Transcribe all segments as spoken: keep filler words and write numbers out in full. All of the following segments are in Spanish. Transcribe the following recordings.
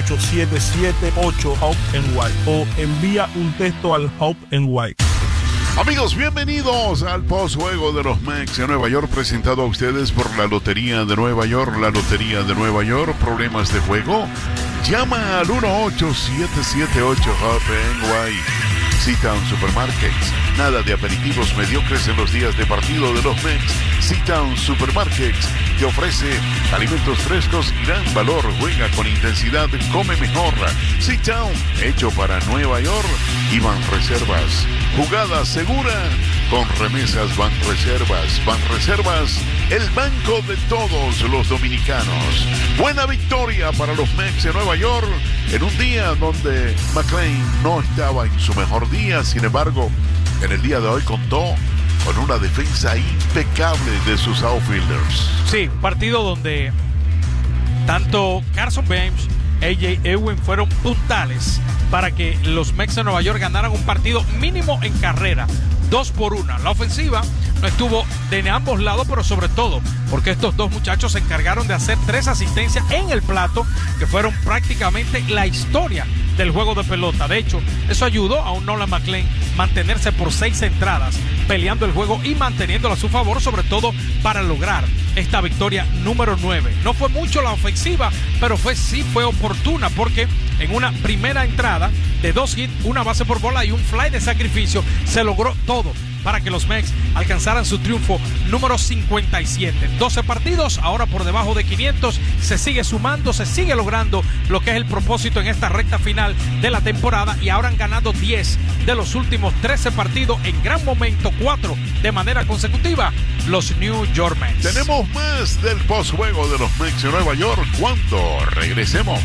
ocho siete siete ocho HOPE N Y o envía un texto al HOPE N Y. Amigos, bienvenidos al postjuego de los Mets de Nueva York, presentado a ustedes por la Lotería de Nueva York. La Lotería de Nueva York. ¿Problemas de juego? Llama al uno ocho siete siete ocho HOPE N Y. C-Town Supermarkets. Nada de aperitivos mediocres en los días de partido de los Mets. C-Town Supermarkets te ofrece alimentos frescos y gran valor. Juega con intensidad, come mejor. C-Town, hecho para Nueva York. Y Banreservas. Jugada segura con remesas Banreservas. Banreservas, el banco de todos los dominicanos. Buena victoria para los Mets de Nueva York en un día donde McLean no estaba en su mejor día. Sin embargo, en el día de hoy contó con una defensa impecable de sus outfielders. Sí, un partido donde tanto Carson Bench, A J Ewing fueron puntales para que los Mets de Nueva York ganaran un partido mínimo en carrera, dos por una. La ofensiva no estuvo de ambos lados, pero sobre todo porque estos dos muchachos se encargaron de hacer tres asistencias en el plato, que fueron prácticamente la historia del juego de pelota. De hecho, eso ayudó a un Nolan McLean mantenerse por seis entradas, peleando el juego y manteniéndolo a su favor, sobre todo para lograr esta victoria número nueve. No fue mucho la ofensiva, pero fue sí fue oportuna, porque en una primera entrada de dos hits, una base por bola y un fly de sacrificio, se logró todo para que los Mets alcanzaran su triunfo número cincuenta y siete. doce partidos, ahora por debajo de quinientos, se sigue sumando, se sigue logrando lo que es el propósito en esta recta final de la temporada, y ahora han ganado diez de los últimos trece partidos en gran momento, cuatro de manera consecutiva, los New York Mets. Tenemos más del postjuego de los Mets de Nueva York cuando regresemos.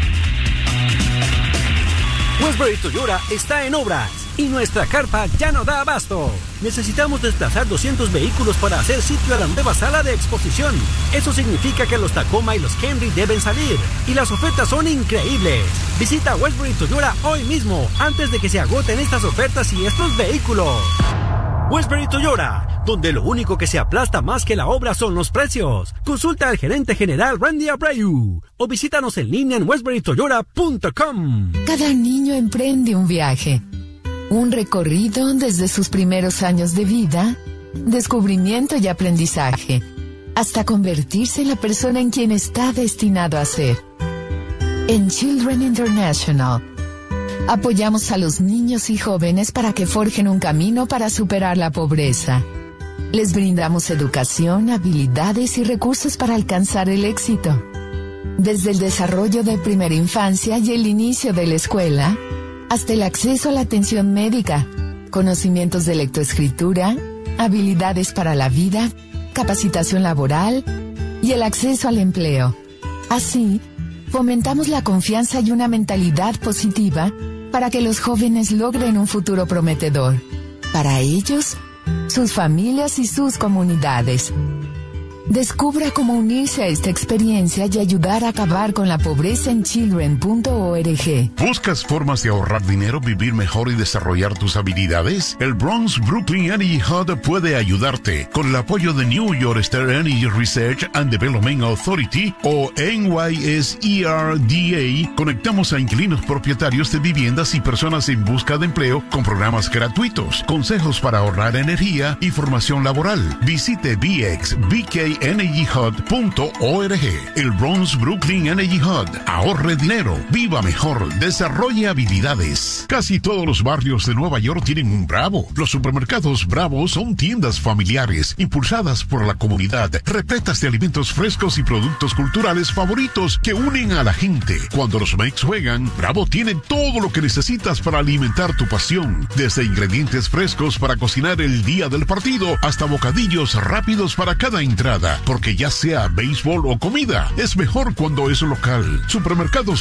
Westbury Toyota está en obras y nuestra carpa ya no da abasto. Necesitamos desplazar doscientos vehículos para hacer sitio a la nueva sala de exposición. Eso significa que los Tacoma y los Camry deben salir, y las ofertas son increíbles. Visita Westbury Toyota hoy mismo, antes de que se agoten estas ofertas y estos vehículos. Westbury Toyota, donde lo único que se aplasta más que la obra son los precios. Consulta al gerente general Randy Abreu o visítanos en línea en westbury toyota punto com. Cada niño emprende un viaje, un recorrido desde sus primeros años de vida, descubrimiento y aprendizaje, hasta convertirse en la persona en quien está destinado a ser. En Children International, apoyamos a los niños y jóvenes para que forjen un camino para superar la pobreza. Les brindamos educación, habilidades y recursos para alcanzar el éxito. Desde el desarrollo de primera infancia y el inicio de la escuela, hasta el acceso a la atención médica, conocimientos de lectoescritura, habilidades para la vida, capacitación laboral y el acceso al empleo. Así, fomentamos la confianza y una mentalidad positiva para que los jóvenes logren un futuro prometedor. Para ellos, sus familias y sus comunidades. Descubra cómo unirse a esta experiencia y ayudar a acabar con la pobreza en children punto org. ¿Buscas formas de ahorrar dinero, vivir mejor y desarrollar tus habilidades? El Bronx Brooklyn Energy Hub puede ayudarte. Con el apoyo de New York State Energy Research and Development Authority o N Y S E R D A, conectamos a inquilinos propietarios de viviendas y personas en busca de empleo con programas gratuitos, consejos para ahorrar energía y formación laboral. Visite B X B K energy hub punto org. El Bronx Brooklyn Energy Hub. Ahorre dinero, viva mejor, desarrolle habilidades. Casi todos los barrios de Nueva York tienen un Bravo. Los supermercados Bravo son tiendas familiares impulsadas por la comunidad, repletas de alimentos frescos y productos culturales favoritos que unen a la gente. Cuando los Mets juegan, Bravo tiene todo lo que necesitas para alimentar tu pasión, desde ingredientes frescos para cocinar el día del partido hasta bocadillos rápidos para cada entrada. Porque ya sea béisbol o comida, es mejor cuando es local. Supermercados